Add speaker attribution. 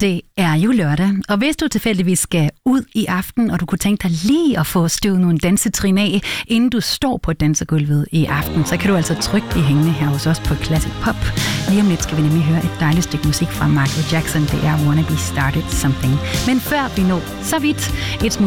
Speaker 1: Det er jo lørdag, og hvis du tilfældigvis skal ud i aften, og du kunne tænke dig lige at få støvet nogle dansetrin af, inden du står på dansegulvet i aften, så kan du altså trykke blive hængende her hos os på Classic Pop. Lige om lidt skal vi nemlig høre et dejligt stykke musik fra Michael Jackson. Det er Wanna Be Started Something. Men før vi når så vidt, et